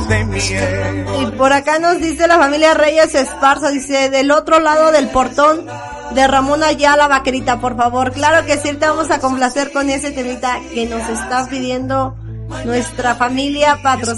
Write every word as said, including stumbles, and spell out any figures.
de miel. Y por acá nos dice la familia Reyes Esparza, dice, del otro lado del portón de Ramón Ayala, Vaquerita, por favor. Claro que sí, te vamos a complacer con ese temita que nos está pidiendo nuestra familia patrocinadora.